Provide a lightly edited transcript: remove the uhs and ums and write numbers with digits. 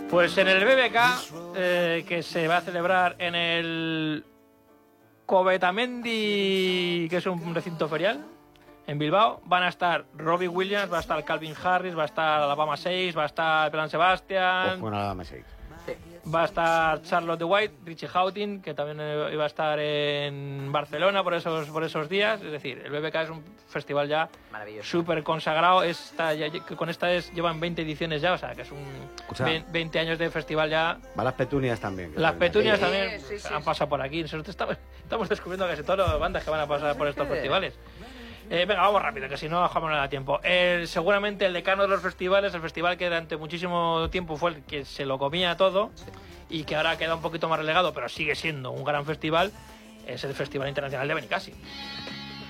Pues en el BBK, que se va a celebrar en el Covetamendi, que es un recinto ferial, en Bilbao, van a estar Robbie Williams, va a estar Calvin Harris, va a estar Alabama 6, va a estar Pelan Sebastian, Con Alabama 6. va a estar Charlotte de White, Richie Houghton, que también iba a estar en Barcelona por esos días. Es decir, el BBK es un festival ya súper consagrado. Llevan 20 ediciones ya, o sea, que es 20 años de festival ya. Va las Petunias también. Las Petunias también han pasado por aquí. Nosotros estamos descubriendo casi todas las bandas que van a pasar por estos festivales. Venga, vamos rápido, que si no, no da tiempo. Seguramente el decano de los festivales, el festival que durante muchísimo tiempo fue el que se lo comía todo y que ahora queda un poquito más relegado, pero sigue siendo un gran festival, es el Festival Internacional de Benicàssim.